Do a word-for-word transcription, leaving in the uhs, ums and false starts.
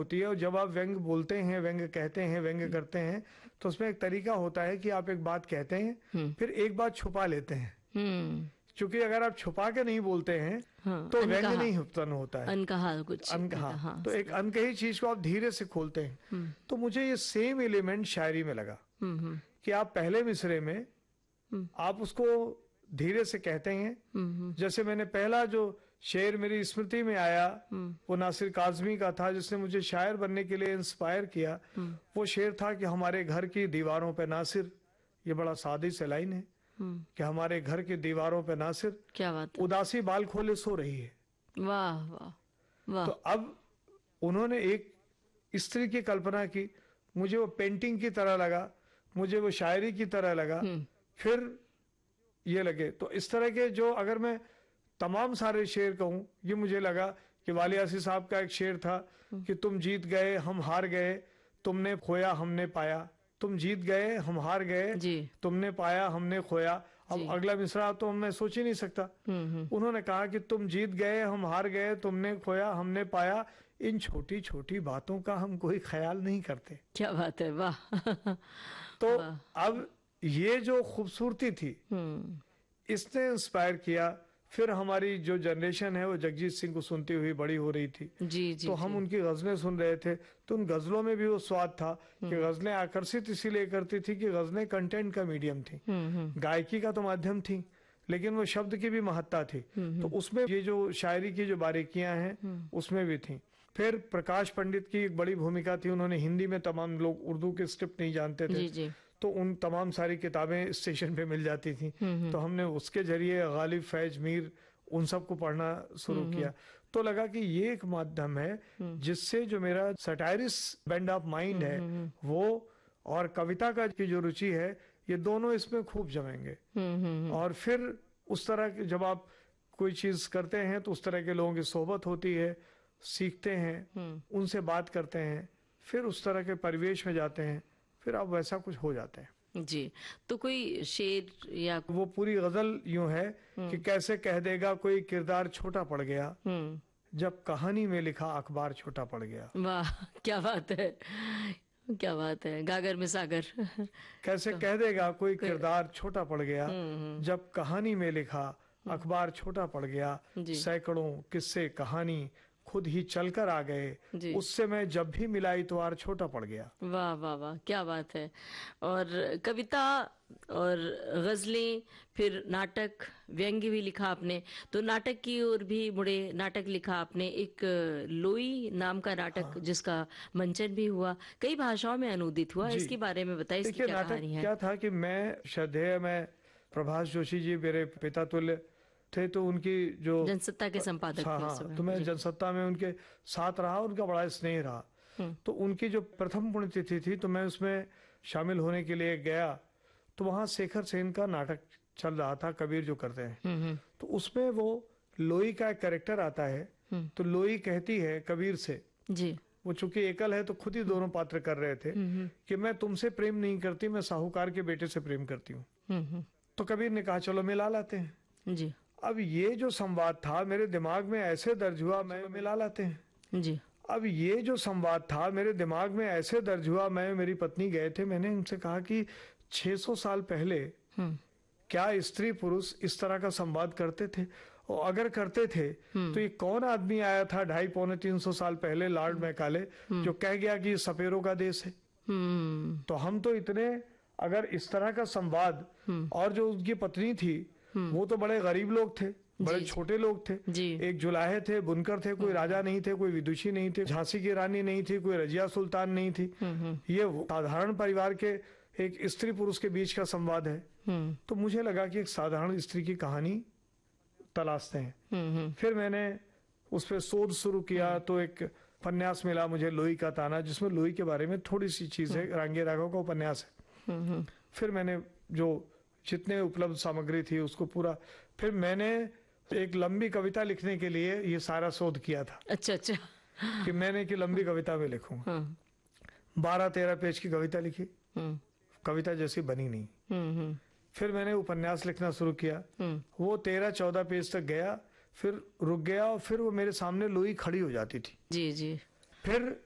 होती है, और जब आप व्यंग बोलते हैं, व्यंग कहते हैं, व्यंग करते हैं, तो उसमें एक तरीका होता है कि आप एक बात कहते हैं फिर एक बात छुपा लेते हैं, क्योंकि अगर आप छुपा के नहीं बोलते हैं हाँ, तो व्यंग नहीं उत्पन्न होता है, अनकहा कुछ अनकहा हाँ, तो एक अनकही चीज को आप धीरे से खोलते हैं। तो मुझे ये सेम एलिमेंट शायरी में लगा कि आप पहले मिसरे में आप उसको धीरे से कहते हैं। जैसे मैंने पहला जो शेर मेरी स्मृति में आया वो नासिर काज़मी का था, जिसने मुझे शायर बनने के लिए इंस्पायर किया। वो शेर था कि हमारे घर की दीवारों पे नासिर, ये बड़ा सादी से लाइन है कि हमारे घर की दीवारों पे नासिर, क्या बात है, उदासी बाल खोले सो रही है। वाह वाह वाह। तो अब उन्होंने एक स्त्री की कल्पना की, मुझे वो पेंटिंग की तरह लगा, मुझे वो शायरी की तरह लगा, फिर ये लगे। तो इस तरह के जो अगर मैं तमाम सारे शेर कहूं, ये मुझे लगा कि वाली यासी साहब का एक शेर था कि तुम जीत गए हम हार गए, तुमने खोया हमने पाया, तुम जीत गए हम हार गए, तुमने पाया हमने खोया। अब अगला मिसरा तो मैं सोच ही नहीं सकता। उन्होंने कहा कि तुम जीत गए हम हार गए, तुमने खोया हमने पाया, इन छोटी छोटी बातों का हम कोई ख्याल नहीं करते। क्या बात है, वाह। तो अब ये जो खूबसूरती थी इसने इंस्पायर किया। फिर हमारी जो जनरेशन है वो जगजीत सिंह को सुनती हुई बड़ी हो रही थी, जी, जी, तो हम जी। उनकी गजलें सुन रहे थे, तो उन गजलों में भी वो स्वाद था कि गजलें आकर्षित इसीलिए करती थी कि गजलें कंटेंट का मीडियम थी, गायकी का तो माध्यम थी, लेकिन वो शब्द की भी महत्ता थी। तो उसमें ये जो शायरी की जो बारीकियां हैं उसमें भी थी। फिर प्रकाश पंडित की एक बड़ी भूमिका थी, उन्होंने हिंदी में, तमाम लोग उर्दू के स्क्रिप्ट नहीं जानते थे, जी, जी। तो उन तमाम सारी किताबें स्टेशन पे मिल जाती थी, तो हमने उसके जरिए गालिब, फैज, मीर, उन सब को पढ़ना शुरू किया। तो लगा कि ये एक माध्यम है जिससे जो मेरा सटायरिस बेंड ऑफ माइंड है वो और कविता का की जो रुचि है, ये दोनों इसमें खूब जमेंगे। और फिर उस तरह के जब आप कोई चीज करते हैं तो उस तरह के लोगों की सोहबत होती है, सीखते हैं, उनसे बात करते हैं, फिर उस तरह के परिवेश में जाते हैं, फिर आप वैसा कुछ हो जाते हैं। जी, तो कोई शेर या वो पूरी गजल यूं है कि कैसे कह देगा कोई किरदार छोटा पड़ गया, जब कहानी में लिखा अखबार छोटा पड़ गया। वाह, क्या बात है, क्या बात है, गागर में सागर। कैसे तो, कह देगा कोई किरदार छोटा पड़ गया, जब कहानी में लिखा अखबार छोटा पड़ गया, सैकड़ों किस्से कहानी खुद ही चलकर आ गए, उससे मैं जब भी मिला इतवार छोटा पड़ गया। वाह वाह वाह, क्या बात है। और कविता और गजलें, फिर नाटक, व्यंग्य भी लिखा आपने, तो नाटक की ओर भी मुड़े, नाटक लिखा आपने, एक लोई नाम का नाटक, हाँ। जिसका मंचन भी हुआ, कई भाषाओं में अनुदित हुआ, इसके बारे में बताइए, इसकी क्या कहानी है? क्या था कि मैं श्रद्धेय मैं प्रभाष जोशी जी मेरे पिता तुल्य थे, तो उनकी जो जनसत्ता के संपादक हाँ, हाँ, तो मैं जनसत्ता में उनके साथ रहा, उनका बड़ा स्नेह रहा। तो उनकी जो प्रथम पुण्यतिथि थी तो मैं उसमें शामिल होने के लिए गया, तो वहां शेखर सेन का नाटक चल रहा था, कबीर जो करते हैं, तो उसमें वो लोई का एक कैरेक्टर आता है, तो लोई कहती है कबीर से, जी वो चूंकि एकल है तो खुद ही दोनों पात्र कर रहे थे कि मैं तुमसे प्रेम नहीं करती, मैं साहूकार के बेटे से प्रेम करती हूँ। तो कबीर ने कहा चलो मिला लाते हैं। जी अब ये जो संवाद था मेरे दिमाग में ऐसे दर्ज हुआ, मैं मिला लाते हैं। जी अब ये जो संवाद था मेरे दिमाग में ऐसे दर्ज हुआ, मैं मेरी पत्नी गए थे, मैंने उनसे कहा कि छह सौ साल पहले क्या स्त्री पुरुष इस तरह का संवाद करते थे, और अगर करते थे तो ये कौन आदमी आया था ढाई पौने तीन सौ साल पहले, लॉर्ड मैकाले, जो कह गया कि ये सपेरों का देश है। तो हम तो इतने, अगर इस तरह का संवाद, और जो उनकी पत्नी थी वो तो बड़े गरीब लोग थे, बड़े छोटे लोग थे, एक जुलाहे थे, बुनकर थे, कोई राजा नहीं थे, कोई विदुषी नहीं थे, झांसी की रानी नहीं थी, कोई रजिया सुल्तान नहीं थी, ये साधारण परिवार के एक स्त्री पुरुष के बीच का संवाद है। तो मुझे लगा कि एक साधारण स्त्री की कहानी तलाशते हैं। फिर मैंने उस पर शोध शुरू किया, तो एक उपन्यास मिला मुझे लोई का ताना, जिसमें लोई के बारे में थोड़ी सी चीज है, रांगे राघव का उपन्यास है। फिर मैंने जो जितने उपलब्ध सामग्री थी उसको पूरा, फिर मैंने एक लंबी कविता लिखने के लिए ये सारा शोध किया था। अच्छा अच्छा, कि मैंने कि लंबी कविता में लिखूंगा। बारह तेरह पेज की कविता लिखी, कविता जैसी बनी नहीं। फिर मैंने उपन्यास लिखना शुरू किया, वो तेरह चौदह पेज तक गया, फिर रुक गया, और फिर वो मेरे सामने लोई खड़ी हो जाती थी। जी जी। फिर